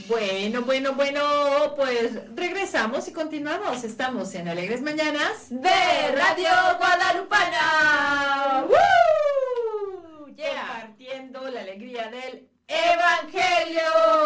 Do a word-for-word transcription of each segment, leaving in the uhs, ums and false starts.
Bueno, bueno, bueno, pues regresamos y continuamos. Estamos en Alegres Mañanas de Radio Guadalupana. ¡Woo! Yeah. Compartiendo la alegría del Evangelio.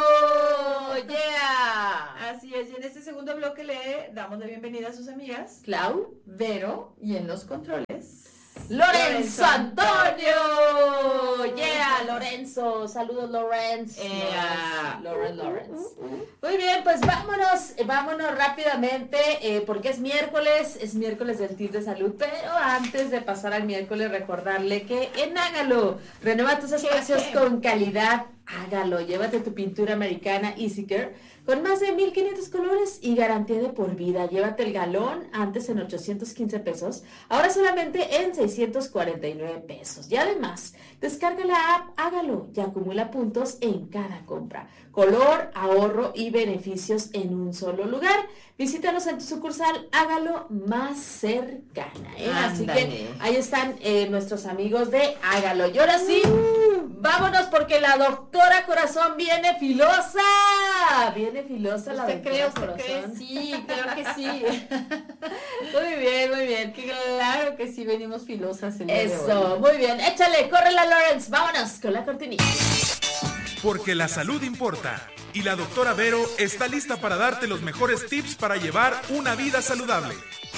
Yeah. Así es, y en este segundo bloque le damos la bienvenida a sus amigas Clau, Vero, y en los controles Lorenzo Antonio. Yeah, Lorenzo. Saludos, Lorenzo. Yeah. Lorenzo, Lorenzo. Muy bien, pues vámonos, vámonos rápidamente, eh, porque es miércoles, es miércoles del tip de salud, pero antes de pasar al miércoles, recordarle que en Hágalo, renueva tus espacios con calidad. Hágalo, llévate tu pintura americana Easy Care con más de mil quinientos colores y garantía de por vida. Llévate el galón, antes en ochocientos quince pesos, ahora solamente en seiscientos cuarenta y nueve pesos. Y además, descarga la app Hágalo y acumula puntos en cada compra. Color, ahorro y beneficios en un solo lugar. Visítanos en tu sucursal Hágalo más cercana, ¿eh? Así que ahí están eh, nuestros amigos de Hágalo. Y ahora sí, vámonos porque la doctora Corazón viene filosa. Viene filosa la ¿Usted doctora cree, Corazón. usted cree? Sí, creo que sí. Muy bien, muy bien. Claro que sí, venimos filosas el día de Eso, hoy. muy bien. Échale, córrela, Lawrence. Vámonos con la cortinilla. Porque la salud importa. Y la doctora Vero está lista para darte los mejores tips para llevar una vida saludable.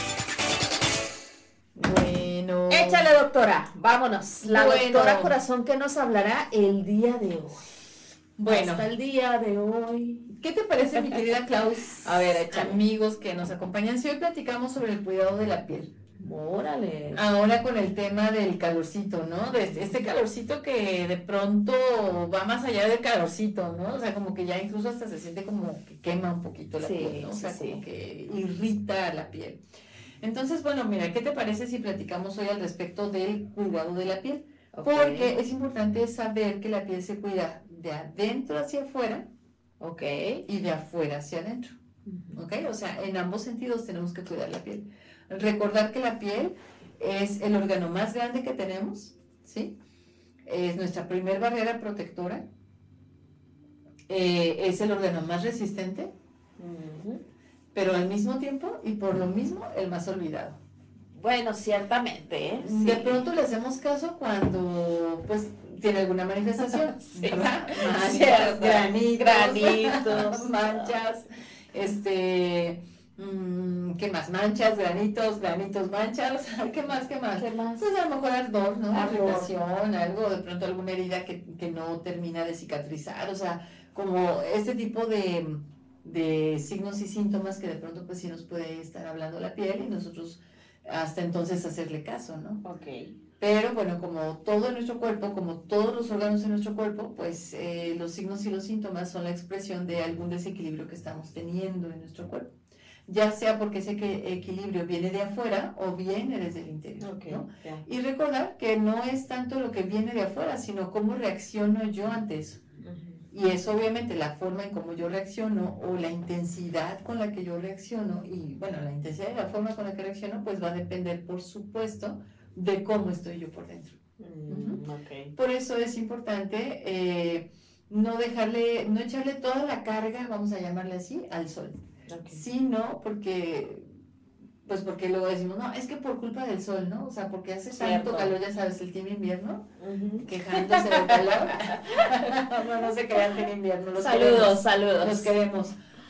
Bueno. Échale, doctora. Vámonos. La Bueno. doctora Corazón, ¿qué nos hablará el día de hoy? Bueno. Hasta el día de hoy. ¿Qué te parece, mi querida Klaus? A ver, échale. Amigos que nos acompañan, si hoy platicamos sobre el cuidado de la piel. Órale. Ahora con el tema del calorcito, ¿no? De este, este calorcito que de pronto va más allá del calorcito, ¿no? O sea, como que ya incluso hasta se siente como que quema un poquito la Sí, piel, ¿no? O sea, sí, como sí. que irrita la piel. Entonces, bueno, mira, ¿qué te parece si platicamos hoy al respecto del cuidado de la piel? Ok. Porque es importante saber que la piel se cuida de adentro hacia afuera Ok. y de afuera hacia adentro, ¿ok? O sea, en ambos sentidos tenemos que cuidar la piel. Recordar que la piel es el órgano más grande que tenemos, ¿sí? Es nuestra primer barrera protectora, eh, es el órgano más resistente, Ujú. pero al mismo tiempo y por lo mismo el más olvidado. Bueno, ciertamente, ¿eh? Sí. De pronto le hacemos caso cuando, pues, tiene alguna manifestación, Sí. ¿verdad? Cierto. granitos, Granitos. manchas, este, mmm, ¿qué más? Manchas, granitos, granitos, manchas, ¿qué más, qué más? ¿Qué más? Pues a lo mejor ardor, ¿no? Ardor. Irritación, algo, de pronto alguna herida que, que no termina de cicatrizar, o sea, como este tipo de, de signos y síntomas que de pronto pues sí nos puede estar hablando la piel y nosotros hasta entonces hacerle caso, ¿no? Ok. Pero bueno, como todo en nuestro cuerpo, como todos los órganos en nuestro cuerpo, pues eh, los signos y los síntomas son la expresión de algún desequilibrio que estamos teniendo en nuestro cuerpo. Ya sea porque ese que- equilibrio viene de afuera o viene desde el interior, Ok. ¿no? Ya. Y recordar que no es tanto lo que viene de afuera, sino cómo reacciono yo ante eso. Ujú. Y es obviamente la forma en cómo yo reacciono o la intensidad con la que yo reacciono. Y bueno, la intensidad y la forma con la que reacciono pues va a depender, por supuesto, de cómo estoy yo por dentro. Mm, ok. Por eso es importante eh, no dejarle, no echarle toda la carga, vamos a llamarle así, al sol. Ok. Sino porque, pues porque luego decimos, no, es que por culpa del sol, ¿no? O sea, porque hace tanto Cierto. calor, ya sabes, el team invierno, Ujú. quejándose del calor. no, no se crean team invierno, los Saludos, queremos, saludos. los queremos.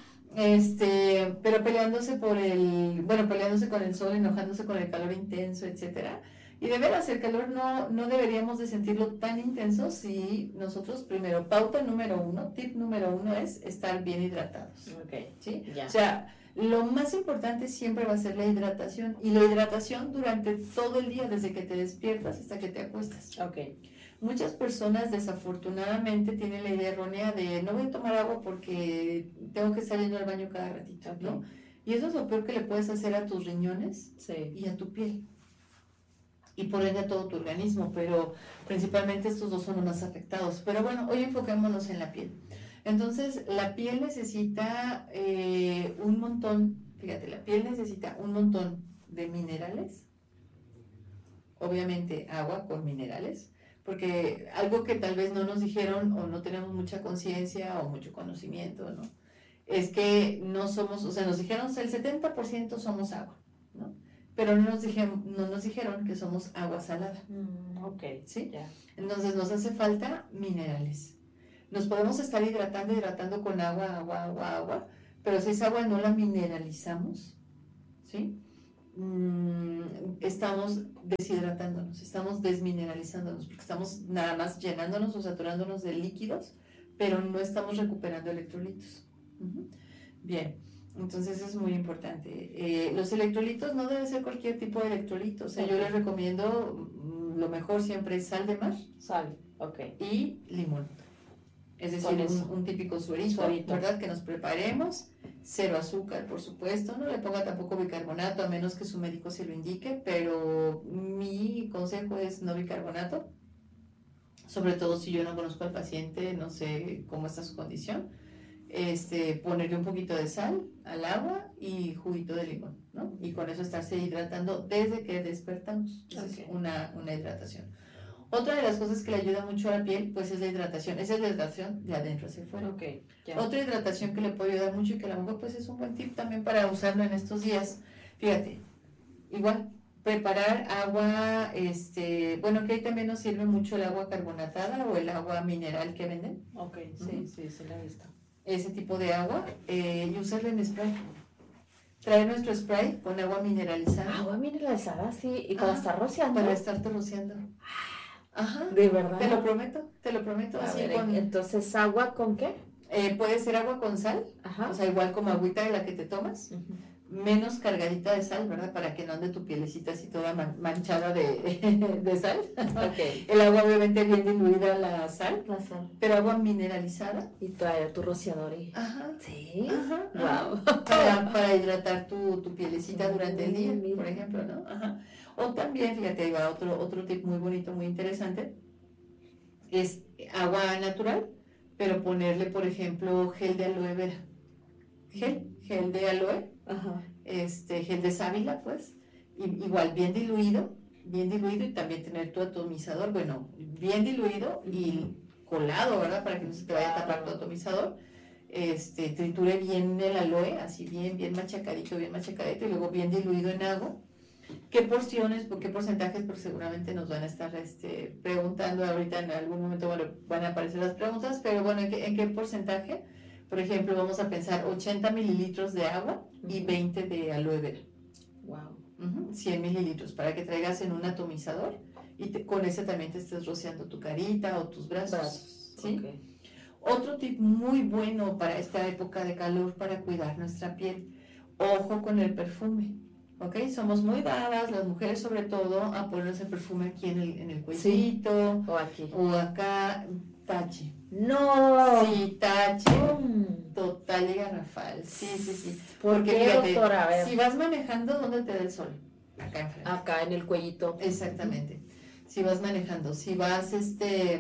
Este, pero peleándose por el, bueno, peleándose con el sol, enojándose con el calor intenso, etcétera. Y de veras, el calor no, no deberíamos de sentirlo tan intenso si nosotros, primero, pauta número uno, tip número uno es estar bien hidratados, Ok. ¿sí? Ya. O sea, lo más importante siempre va a ser la hidratación, y la hidratación durante todo el día, desde que te despiertas hasta que te acuestas. Ok. Muchas personas desafortunadamente tienen la idea errónea de no voy a tomar agua porque tengo que estar yendo al baño cada ratito, Ok. ¿no? Y eso es lo peor que le puedes hacer a tus riñones Sí. y a tu piel. Y por ende a todo tu organismo, pero principalmente estos dos son los más afectados. Pero bueno, hoy enfoquémonos en la piel. Entonces, la piel necesita eh, un montón, fíjate, la piel necesita un montón de minerales, obviamente agua con minerales, porque algo que tal vez no nos dijeron o no tenemos mucha conciencia o mucho conocimiento, ¿no? Es que no somos, o sea, nos dijeron el setenta por ciento somos agua, ¿no? Pero no nos dijeron, no nos dijeron que somos agua salada. Mm, ok, ¿sí? Ya. Entonces nos hace falta minerales. Nos podemos estar hidratando, hidratando con agua, agua, agua, agua, pero si esa agua no la mineralizamos, ¿sí? Mm, estamos deshidratándonos, estamos desmineralizándonos, porque estamos nada más llenándonos o saturándonos de líquidos, pero no estamos recuperando electrolitos. Uh-huh. Bien. Entonces es muy importante. Eh, los electrolitos no debe ser cualquier tipo de electrolito. O sea, okay. Yo les recomiendo, mm, lo mejor siempre es sal de mar. Sal, ok. Y limón. Es decir, un, un típico suerito, suerito, ¿verdad? Que nos preparemos. Cero azúcar, por supuesto. No le ponga tampoco bicarbonato, a menos que su médico se lo indique. Pero mi consejo es no bicarbonato. Sobre todo si yo no conozco al paciente, no sé cómo está su condición. Este, ponerle un poquito de sal al agua y juguito de limón, ¿no? Y con eso estarse hidratando desde que despertamos. Esa okay. es una, una hidratación. Otra de las cosas que le ayuda mucho a la piel, pues es la hidratación. Esa es la hidratación de adentro hacia afuera. Okay, yeah. Otra hidratación que le puede ayudar mucho y que a lo mejor pues es un buen tip también para usarlo en estos días. Fíjate, igual, preparar agua, este, bueno, que ahí también nos sirve mucho el agua carbonatada o el agua mineral que venden. Ok, sí, uh-huh. sí, sí la he visto. Ese tipo de agua eh, y usarla en spray. Traer nuestro spray con agua mineralizada. Agua mineralizada, sí, y para ah, estar rociando. Para estarte rociando. Ajá. De verdad. Te lo prometo, te lo prometo. A así ver, con, entonces, ¿agua con qué? Eh, puede ser agua con sal, Ajá. O sea, igual como agüita de la que te tomas. Uh-huh. Menos cargadita de sal, ¿verdad? Para que no ande tu pielecita así toda man- manchada de, de sal. Okay. El agua obviamente bien diluida la sal, la sal, pero agua mineralizada. Y trae tu rociador y... Ajá. Sí. Ajá. Wow. Para, para hidratar tu, tu pielecita durante el día, Mira. por ejemplo, ¿no? Ajá. O también, fíjate, ahí va otro, otro tip muy bonito, muy interesante. Es agua natural, pero ponerle, por ejemplo, gel de aloe vera. Gel, gel de aloe. Ajá. Este, gel de sábila, pues, y, igual bien diluido, bien diluido y también tener tu atomizador, bueno, bien diluido y colado, ¿verdad? Para que no se te vaya a tapar tu atomizador. Este, triture bien el aloe, así bien, bien machacadito, bien machacadito y luego bien diluido en agua. ¿Qué porciones, qué porcentajes? Porque seguramente nos van a estar este, preguntando ahorita en algún momento, bueno, van a aparecer las preguntas, pero bueno, ¿en qué, en qué porcentaje? Por ejemplo, vamos a pensar ochenta mililitros de agua y veinte de aloe vera. Wow. Uh-huh, cien mililitros para que traigas en un atomizador y te, con ese también te estés rociando tu carita o tus brazos. Brazos. ¿Sí? Okay. Otro tip muy bueno para esta época de calor para cuidar nuestra piel. Ojo con el perfume. ¿Ok? Somos muy dadas, las mujeres sobre todo, a ponernos el perfume aquí en el, en el cuellito. Sí. O aquí. O acá. Tache. No. Sí, tache. Mm. Total y garrafal. Sí, sí, sí. ¿Por Porque qué, fíjate, doctora? A ver. si vas manejando, ¿dónde te da el sol? Acá enfrente. Acá en el cuellito. Exactamente. Si vas manejando, si vas, este,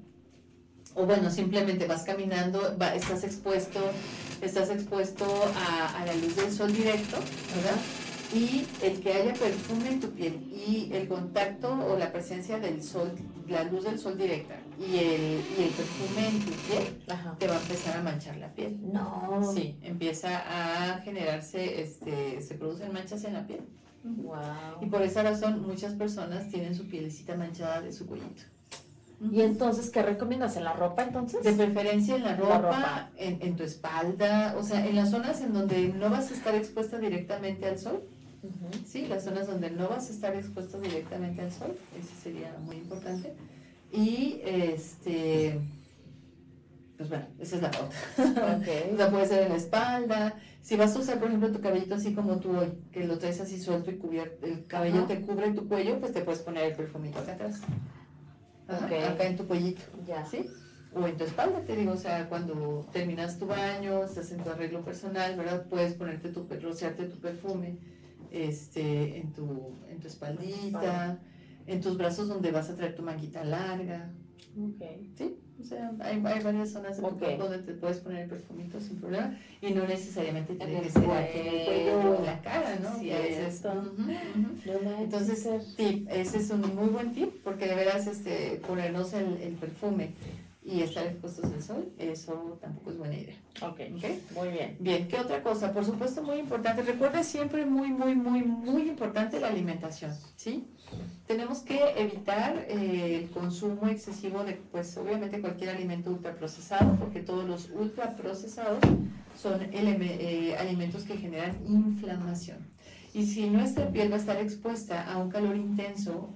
o bueno, simplemente vas caminando, va, estás expuesto, estás expuesto a, a la luz del sol directo, ¿verdad? Y el que haya perfume en tu piel y el contacto o la presencia del sol, la luz del sol directa y el, y el perfume en tu piel, Ajá. te va a empezar a manchar la piel. No. Sí, empieza a generarse, este, se producen manchas en la piel. Wow. Y por esa razón muchas personas tienen su pielecita manchada de su cuellito. ¿Y entonces qué recomiendas? ¿En la ropa entonces? De preferencia en la ropa, la ropa. En, en tu espalda, o sea, en las zonas en donde no vas a estar expuesta directamente al sol. Uh-huh. Sí, las zonas donde no vas a estar expuesta directamente al sol, eso sería muy importante. Y este, pues bueno, esa es la pauta. Okay. O sea, puede ser en la espalda. Si vas a usar, por ejemplo, tu cabellito así como tú hoy, que lo traes así suelto y cubierto, el cabello uh-huh. te cubre tu cuello, pues te puedes poner el perfumito acá atrás. Ajá, okay. Acá en tu cuellito, ya. ¿sí? O en tu espalda, te digo, o sea, cuando terminas tu baño, estás en tu arreglo personal, ¿verdad? Puedes ponerte tu, rociarte tu perfume, este, en tu, en tu espaldita, en tus brazos donde vas a traer tu manguita larga. Okay. ¿Sí? O sea, hay, hay varias zonas de tu Okay. cuerpo donde te puedes poner el perfumito sin problema y no necesariamente En tiene el que ser aquí en el cuello cuello, o en la cara, ¿no? Y a veces, cierto. ujú, ujú. No Entonces, manches. tip, ese es un muy buen tip porque de veras este, ponernos el, el perfume y estar expuestos al sol, eso tampoco es buena idea. Ok, ¿Ok? muy bien. Bien, ¿qué otra cosa? Por supuesto, muy importante. Recuerda siempre muy, muy, muy, muy importante la alimentación, ¿sí? Tenemos que evitar eh, el consumo excesivo de, pues, obviamente cualquier alimento ultraprocesado, porque todos los ultraprocesados son eleme- eh, alimentos que generan inflamación. Y si nuestra piel va a estar expuesta a un calor intenso,